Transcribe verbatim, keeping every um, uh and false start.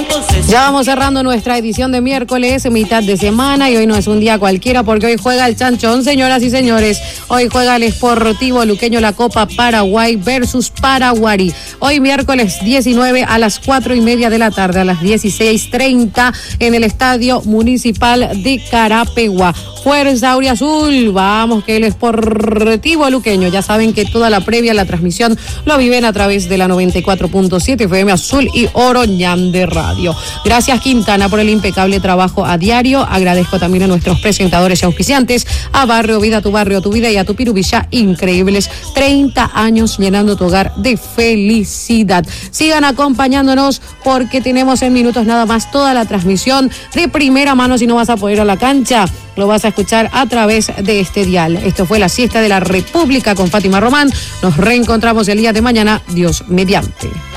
Ya vamos cerrando nuestra edición de miércoles, mitad de semana, y hoy no es un día cualquiera porque hoy juega el Chanchón, señoras y señores. Hoy juega el Sportivo Luqueño la Copa Paraguay versus Paraguarí. Hoy miércoles diecinueve a las cuatro y media de la tarde, a las dieciséis treinta en el Estadio Municipal de Carapeguá. Fuerza Auriazul, vamos que el Sportivo Luqueño, ya saben que toda la previa, la transmisión, lo viven a través de la noventa y cuatro punto siete F M Azul y Oroñán de Radio. Gracias Quintana por el impecable trabajo a diario. Agradezco también a nuestros presentadores y auspiciantes, a Barrio Vida, tu barrio, tu vida, y a tu Pirubilla, increíbles treinta años llenando tu hogar de felicidad. Sigan acompañándonos porque tenemos en minutos nada más toda la transmisión de primera mano. Si no vas a poder ir a la cancha, lo vas a escuchar a través de este dial. Esto fue la siesta de la República con Fátima Román. Nos reencontramos el día de mañana, Dios mediante.